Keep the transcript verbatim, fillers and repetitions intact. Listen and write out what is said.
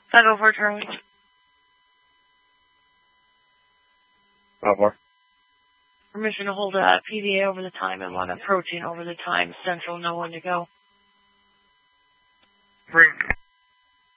That over, Charlie. What more? Permission to hold a P D A over the time and one a protein over the time. Central, know when to go. Bring